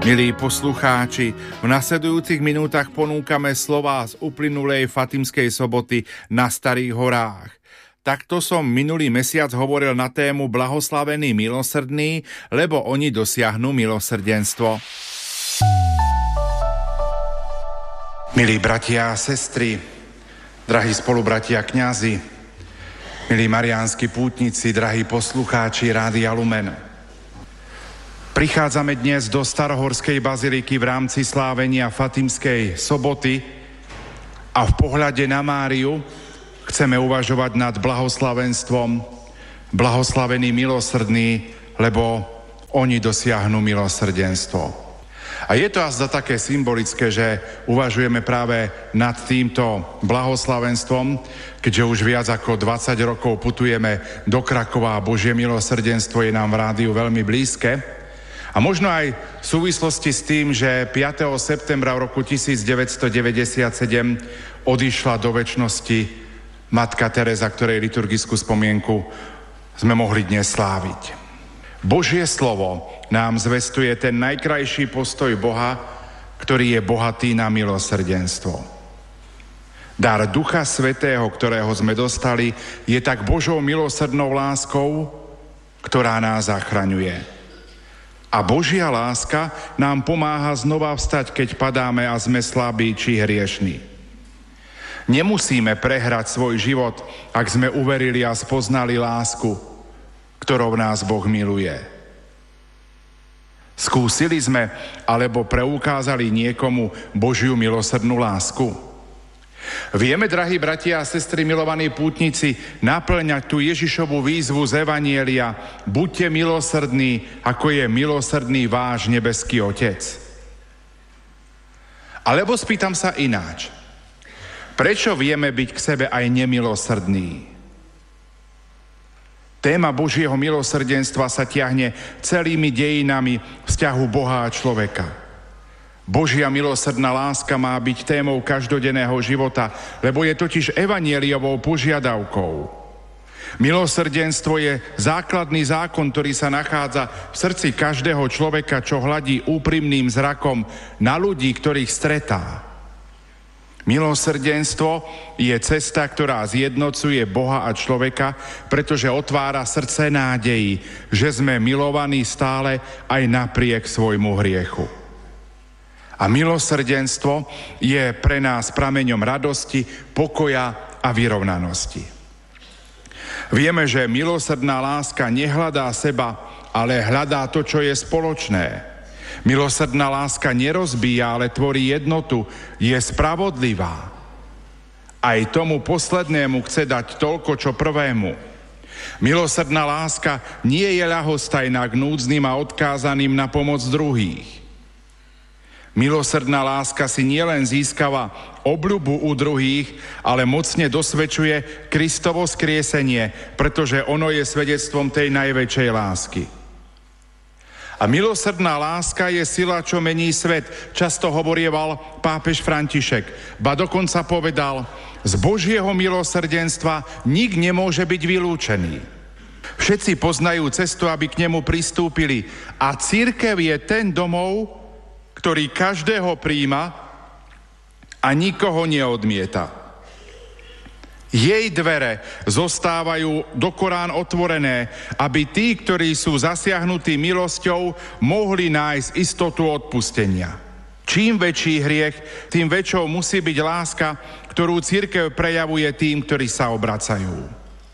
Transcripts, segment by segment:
Milí poslucháči, v nasledujúcich minútach ponúkame slová z uplynulej Fatimskej soboty na Starých horách. Takto som minulý mesiac hovoril na tému Blahoslavení milosrdní, lebo oni dosiahnu milosrdenstvo. Milí bratia a sestry, drahí spolubratia kňazi, milí mariánski pútnici, drahí poslucháči Rádia Lumen. Prichádzame dnes do Starohorskej baziliky v rámci slávenia Fatimskej soboty a v pohľade na Máriu chceme uvažovať nad blahoslavenstvom blahoslavení milosrdní, lebo oni dosiahnu milosrdenstvo. A je to azda také symbolické, že uvažujeme práve nad týmto blahoslavenstvom, keďže už viac ako 20 rokov putujeme do Krakova a Božie milosrdenstvo je nám v rádiu veľmi blízke. A možno aj v súvislosti s tým, že 5. septembra v roku 1997 odišla do večnosti Matka Teresa, ktorej liturgickú spomienku sme mohli dnes sláviť. Božie slovo nám zvestuje ten najkrajší postoj Boha, ktorý je bohatý na milosrdenstvo. Dar Ducha Svätého, ktorého sme dostali, je tak Božou milosrdnou láskou, ktorá nás zachraňuje. A Božia láska nám pomáha znova vstať, keď padáme a sme slabí či hriešni. Nemusíme prehrať svoj život, ak sme uverili a spoznali lásku, ktorou nás Boh miluje. Skúsili sme alebo preukázali niekomu Božiu milosrdnú lásku. Vieme, drahí bratia a sestry, milovaní pútnici, naplňať tú Ježišovú výzvu z Evanjelia: buďte milosrdní, ako je milosrdný váš nebeský Otec. Alebo spýtam sa ináč. Prečo vieme byť k sebe aj nemilosrdní? Téma Božieho milosrdenstva sa tiahne celými dejinami vzťahu Boha a človeka. Božia milosrdná láska má byť témou každodenného života, lebo je totiž evanjeliovou požiadavkou. Milosrdenstvo je základný zákon, ktorý sa nachádza v srdci každého človeka, čo hľadí úprimným zrakom na ľudí, ktorých stretá. Milosrdenstvo je cesta, ktorá zjednocuje Boha a človeka, pretože otvára srdce nádeji, že sme milovaní stále aj napriek svojmu hriechu. A milosrdenstvo je pre nás prameňom radosti, pokoja a vyrovnanosti. Vieme, že milosrdná láska nehľadá seba, ale hľadá to, čo je spoločné. Milosrdná láska nerozbíja, ale tvorí jednotu, je spravodlivá. Aj tomu poslednému chce dať toľko, čo prvému. Milosrdná láska nie je ľahostajná k núdznym a odkázaným na pomoc druhých. Milosrdná láska si nielen získava obľubu u druhých, ale mocne dosvedčuje Kristovo skriesenie, pretože ono je svedectvom tej najväčšej lásky. A milosrdná láska je sila, čo mení svet. Často hovorieval pápež František, ba dokonca povedal: z Božieho milosrdenstva nik nemôže byť vylúčený. Všetci poznajú cestu, aby k nemu pristúpili, a cirkev je ten domov, ktorý každého prijíma a nikoho neodmieta. Jej dvere zostávajú dokorán otvorené, aby tí, ktorí sú zasiahnutí milosťou, mohli nájsť istotu odpustenia. Čím väčší hriech, tým väčšou musí byť láska, ktorú cirkev prejavuje tým, ktorí sa obracajú.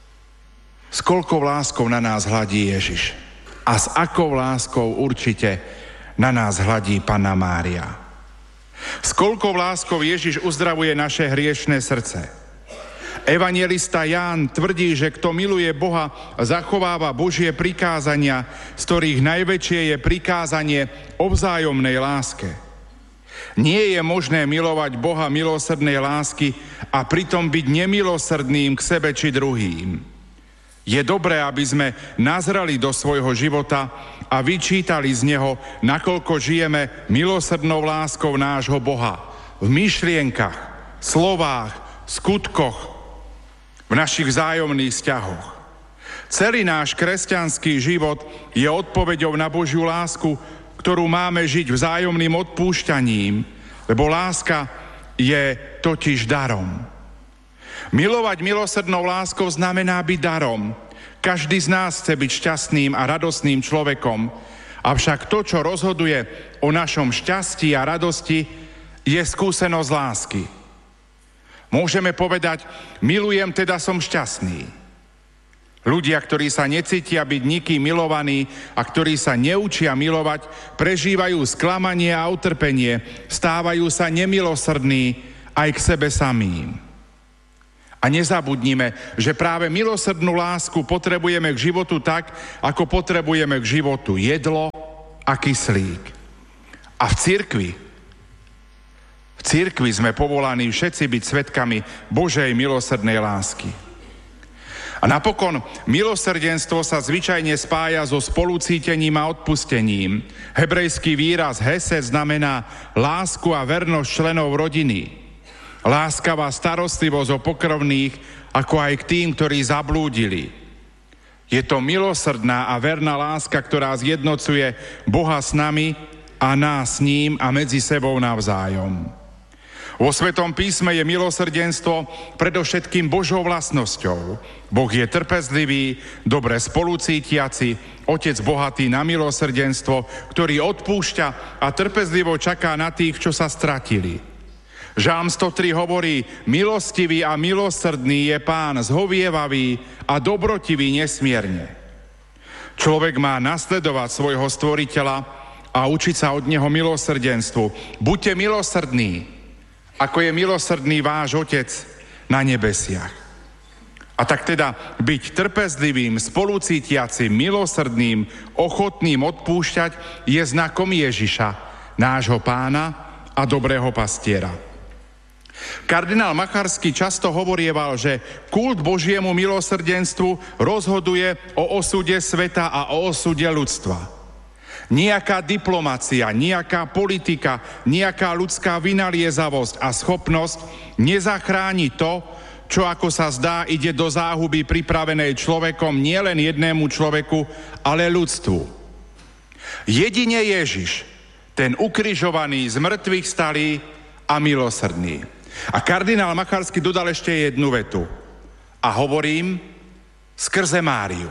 S koľkou láskou na nás hladí Ježiš? A s akou láskou určite na nás hladí Panna Mária. S koľkou láskou Ježiš uzdravuje naše hriešné srdce. Evanjelista Ján tvrdí, že kto miluje Boha, zachováva Božie prikázania, z ktorých najväčšie je prikázanie o vzájomnej láske. Nie je možné milovať Boha milosrdnej lásky a pritom byť nemilosrdným k sebe či druhým. Je dobré, aby sme nazreli do svojho života a vyčítali z neho, nakoľko žijeme milosrdnou láskou nášho Boha. V myšlienkach, slovách, skutkoch, v našich vzájomných vzťahoch. Celý náš kresťanský život je odpoveďou na Božiu lásku, ktorú máme žiť vzájomným odpúšťaním, lebo láska je totiž darom. Milovať milosrdnou láskou znamená byť darom. Každý z nás chce byť šťastným a radostným človekom, avšak to, čo rozhoduje o našom šťastí a radosti, je skúsenosť lásky. Môžeme povedať, milujem, teda som šťastný. Ľudia, ktorí sa necítia byť nikým milovaní a ktorí sa neučia milovať, prežívajú sklamanie a utrpenie, stávajú sa nemilosrdní aj k sebe samým. A nezabudnime, že práve milosrdnú lásku potrebujeme k životu tak, ako potrebujeme k životu jedlo a kyslík. A v cirkvi sme povolaní všetci byť svedkami Božej milosrdnej lásky. A napokon, milosrdenstvo sa zvyčajne spája so spolucítením a odpustením. Hebrejský výraz hesed znamená lásku a vernosť členov rodiny. Láskavá starostlivosť o pokrvných, ako aj k tým, ktorí zablúdili. Je to milosrdná a verná láska, ktorá zjednocuje Boha s nami a nás s ním a medzi sebou navzájom. Vo Svetom písme je milosrdenstvo predovšetkým Božou vlastnosťou. Boh je trpezlivý, dobre spolucítiaci, Otec bohatý na milosrdenstvo, ktorý odpúšťa a trpezlivo čaká na tých, čo sa stratili. Žalm 103 hovorí, milostivý a milosrdný je Pán, zhovievavý a dobrotivý nesmierne. Človek má nasledovať svojho stvoriteľa a učiť sa od neho milosrdenstvu. Buďte milosrdní, ako je milosrdný váš Otec na nebesiach. A tak teda byť trpezlivým, spolucítiacim, milosrdným, ochotným odpúšťať je znakom Ježiša, nášho Pána a dobrého pastiera. Kardinál Macharský často hovorieval, že kult Božiemu milosrdenstvu rozhoduje o osude sveta a o osude ľudstva. Nejaká diplomacia, nejaká politika, nejaká ľudská vynaliezavosť a schopnosť nezachráni to, čo ako sa zdá ide do záhuby pripravenej človekom nielen jednému človeku, ale ľudstvu. Jedine Ježiš, ten ukrižovaný, z mŕtvych stalý a milosrdný. A kardinál Macharský dodal ešte jednu vetu. A hovorím skrze Máriu.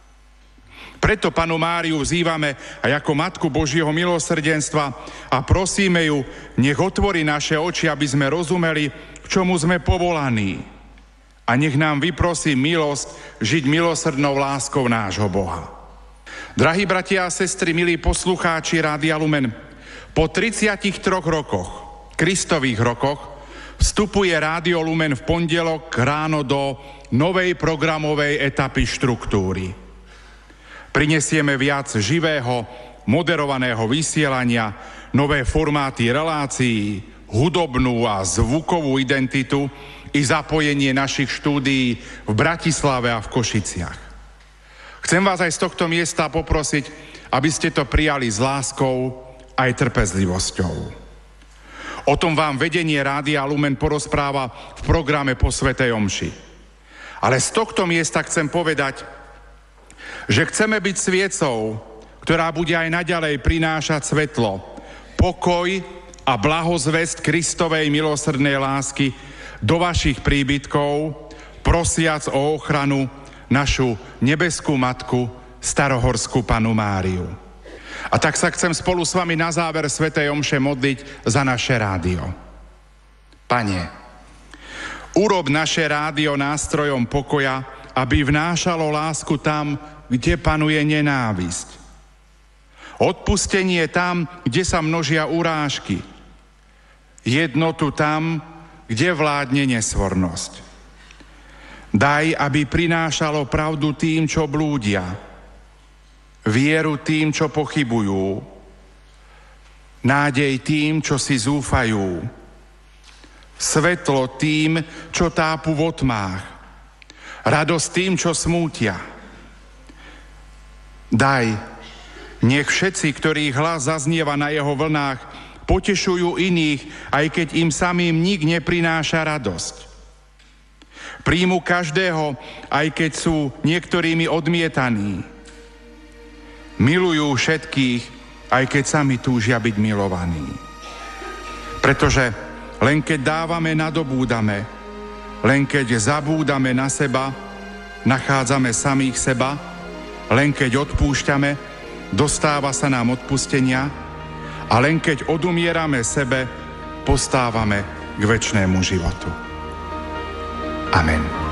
Preto Panu Máriu vzývame aj ako Matku Božieho milosrdenstva a prosíme ju, nech otvorí naše oči, aby sme rozumeli, k čomu sme povolaní. A nech nám vyprosí milosť žiť milosrdnou láskou nášho Boha. Drahí bratia a sestry, milí poslucháči Rádia Lumen, po 33 rokoch, Kristových rokoch, vstupuje Rádio Lumen v pondelok ráno do novej programovej etapy štruktúry. Prinesieme viac živého, moderovaného vysielania, nové formáty relácií, hudobnú a zvukovú identitu i zapojenie našich štúdií v Bratislave a v Košiciach. Chcem vás aj z tohto miesta poprosiť, aby ste to prijali s láskou aj trpezlivosťou. O tom vám vedenie Rádia Lumen porozpráva v programe po svätej omši. Ale z tohto miesta chcem povedať, že chceme byť sviecou, ktorá bude aj naďalej prinášať svetlo, pokoj a blahozvesť Kristovej milosrdnej lásky do vašich príbytkov, prosiac o ochranu našu nebeskú matku, starohorskú Panu Máriu. A tak sa chcem spolu s vami na záver svätej omše modliť za naše rádio. Pane, urob naše rádio nástrojom pokoja, aby vnášalo lásku tam, kde panuje nenávisť. Odpustenie tam, kde sa množia urážky. Jednotu tam, kde vládne nesvornosť. Daj, aby prinášalo pravdu tým, čo blúdia, vieru tým, čo pochybujú, nádej tým, čo si zúfajú, svetlo tým, čo tápu v otmách, radosť tým, čo smútia. Daj, nech všetci, ktorých hlas zaznieva na jeho vlnách, potešujú iných, aj keď im samým nik neprináša radosť. Príjmu každého, aj keď sú niektorými odmietaní. Milujú všetkých, aj keď sami túžia byť milovaní. Pretože len keď dávame, nadobúdame, len keď zabúdame na seba, nachádzame samých seba, len keď odpúšťame, dostáva sa nám odpustenia a len keď odumierame sebe, postávame k večnému životu. Amen.